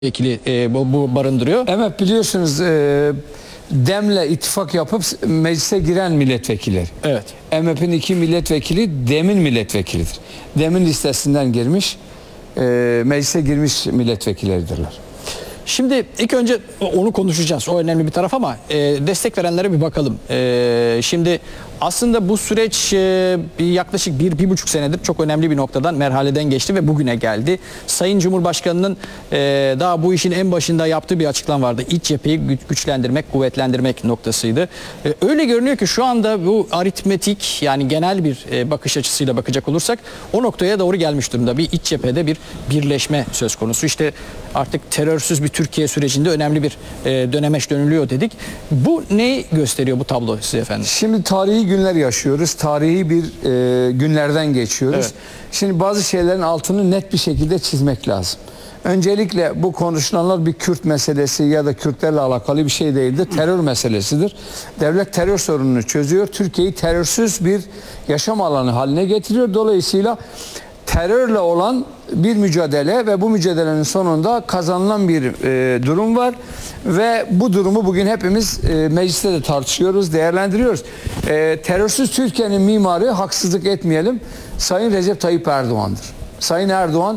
Vekili bu barındırıyor. Evet, biliyorsunuz DEM'le ittifak yapıp meclise giren milletvekilleri. Evet. MHP'nin 2 milletvekili DEM'in milletvekilidir. DEM'in listesinden girmiş, meclise girmiş milletvekilleridirler. Şimdi ilk önce onu konuşacağız. O önemli bir taraf ama destek verenlere bir bakalım. Şimdi aslında bu süreç yaklaşık 1-1,5 senedir çok önemli bir noktadan, merhaleden geçti ve bugüne geldi. Sayın Cumhurbaşkanı'nın daha bu işin en başında yaptığı bir açıklama vardı. İç cepheyi güçlendirmek, kuvvetlendirmek noktasıydı. Öyle görünüyor ki şu anda bu aritmetik, yani genel bir bakış açısıyla bakacak olursak o noktaya doğru gelmiş durumda. Bir iç cephede bir birleşme söz konusu. İşte artık terörsüz bir Türkiye sürecinde önemli bir dönemeç dönülüyor dedik. Bu neyi gösteriyor bu tablo size efendim? Şimdi tarihi günler yaşıyoruz. Tarihi bir günlerden geçiyoruz. Evet. Şimdi bazı şeylerin altını net bir şekilde çizmek lazım. Öncelikle bu konuşulanlar bir Kürt meselesi ya da Kürtlerle alakalı bir şey değildir. Terör meselesidir. Devlet terör sorununu çözüyor. Türkiye'yi terörsüz bir yaşam alanı haline getiriyor. Dolayısıyla terörle olan bir mücadele ve bu mücadelenin sonunda kazanılan bir durum var ve bu durumu bugün hepimiz mecliste de tartışıyoruz, değerlendiriyoruz. Terörsüz Türkiye'nin mimarı, haksızlık etmeyelim, Sayın Recep Tayyip Erdoğan'dır. Sayın Erdoğan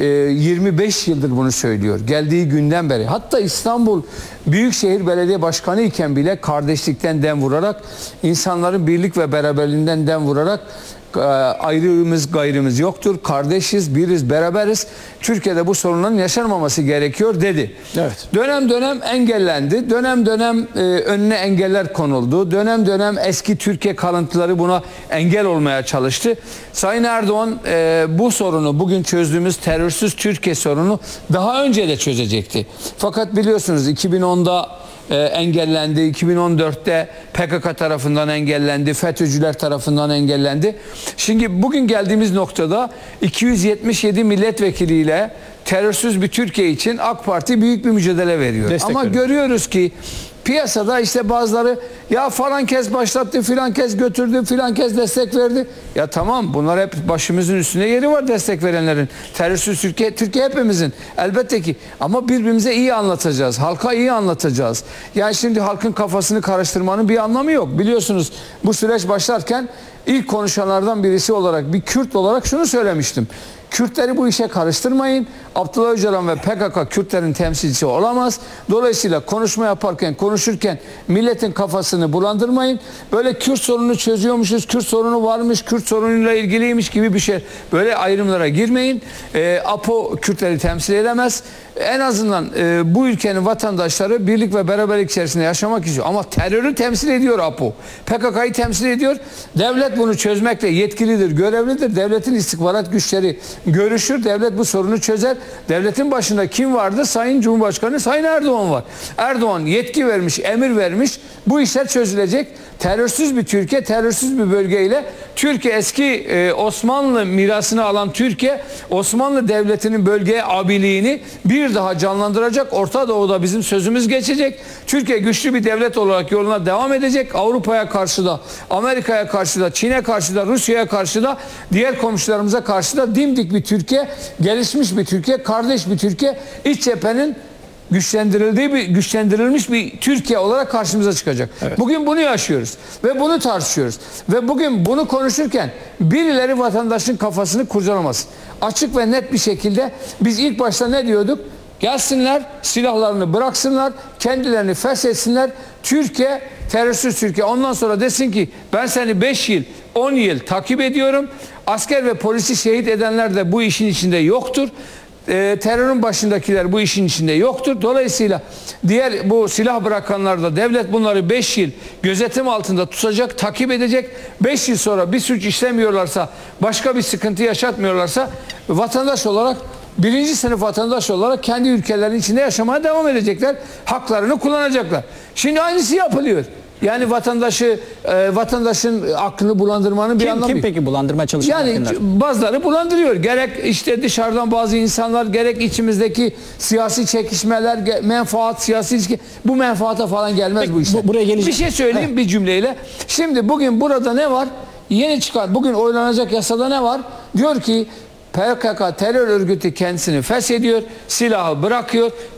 25 yıldır bunu söylüyor. Geldiği günden beri. Hatta İstanbul Büyükşehir Belediye Başkanı iken bile kardeşlikten dem vurarak, insanların birlik ve beraberliğinden dem vurarak ayrımız gayrımız yoktur. Kardeşiz, biriz, beraberiz. Türkiye'de bu sorunların yaşanmaması gerekiyor dedi. Evet. Dönem dönem engellendi. Dönem dönem önüne engeller konuldu. Dönem dönem eski Türkiye kalıntıları buna engel olmaya çalıştı. Sayın Erdoğan bu sorunu, bugün çözdüğümüz terörsüz Türkiye sorunu daha önce de çözecekti. Fakat biliyorsunuz 2010'da engellendi. 2014'te PKK tarafından engellendi. FETÖ'cüler tarafından engellendi. Şimdi bugün geldiğimiz noktada 277 milletvekiliyle terörsüz bir Türkiye için AK Parti büyük bir mücadele veriyor. Destek ama veriyor. görüyoruz ki piyasada işte bazıları ya falan kez başlattı, filan kez götürdü, filan kez destek verdi. Ya tamam, bunlar hep başımızın üstünde yeri var destek verenlerin. Terörsüz Türkiye hepimizin elbette ki, ama birbirimize iyi anlatacağız. Halka iyi anlatacağız. Yani şimdi halkın kafasını karıştırmanın bir anlamı yok. Biliyorsunuz bu süreç başlarken ilk konuşanlardan birisi olarak, bir Kürt olarak şunu söylemiştim. Kürtleri bu işe karıştırmayın. Abdullah Öcalan ve PKK Kürtlerin temsilcisi olamaz. Dolayısıyla konuşma yaparken, konuşurken milletin kafasını bulandırmayın. Böyle Kürt sorununu çözüyormuşuz, Kürt sorunu varmış, Kürt sorunuyla ilgiliymiş gibi bir şey. Böyle ayrımlara girmeyin. APO Kürtleri temsil edemez. En azından bu ülkenin vatandaşları birlik ve beraberlik içerisinde yaşamak istiyor. Ama terörü temsil ediyor APO. PKK'yı temsil ediyor. Devlet bunu çözmekle yetkilidir, görevlidir. Devletin istihbarat güçleri görüşür. Devlet bu sorunu çözer. Devletin başında kim vardı? Sayın Cumhurbaşkanı Sayın Erdoğan var. Erdoğan yetki vermiş, emir vermiş. Bu işler çözülecek. Terörsüz bir Türkiye, terörsüz bir bölgeyle Türkiye, eski Osmanlı mirasını alan Türkiye, Osmanlı Devleti'nin bölgeye abiliğini bir daha canlandıracak. Orta Doğu'da bizim sözümüz geçecek. Türkiye güçlü bir devlet olarak yoluna devam edecek. Avrupa'ya karşı da, Amerika'ya karşı da, Çin'e karşı da, Rusya'ya karşı da, diğer komşularımıza karşı da dimdik bir Türkiye, gelişmiş bir Türkiye, kardeş bir Türkiye, iç cephenin güçlendirilmiş bir Türkiye olarak karşımıza çıkacak. Evet. Bugün bunu yaşıyoruz ve bunu tartışıyoruz. Ve bugün bunu konuşurken birileri vatandaşın kafasını kurcalamasın. Açık ve net bir şekilde biz ilk başta ne diyorduk? Gelsinler, silahlarını bıraksınlar, kendilerini feshetsinler. Türkiye, terörsüz Türkiye. Ondan sonra desin ki ben seni 5 yıl, 10 yıl takip ediyorum. Asker ve polisi şehit edenler de bu işin içinde yoktur. Terörün başındakiler bu işin içinde yoktur. Dolayısıyla diğer bu silah bırakanlar da, devlet bunları 5 yıl gözetim altında tutacak, takip edecek. 5 yıl sonra bir suç işlemiyorlarsa, başka bir sıkıntı yaşatmıyorlarsa vatandaş olarak, birinci sınıf vatandaş olarak kendi ülkelerinin içinde yaşamaya devam edecekler. Haklarını kullanacaklar. Şimdi aynısı yapılıyor. Yani vatandaşın aklını bulandırmanın bir anlamı yok. Kim peki bulandırmaya çalışan? Yani bazıları bulandırıyor. Gerek işte dışarıdan bazı insanlar, gerek içimizdeki siyasi çekişmeler, menfaat, siyasi ilişki. Bu menfaata falan gelmez peki, bu işler. Buraya gelecek. Bir şey söyleyeyim bir cümleyle. Şimdi bugün burada ne var? Yeni çıkan, bugün oylanacak yasada ne var? Diyor ki PKK terör örgütü kendisini feshediyor, silahı bırakıyor.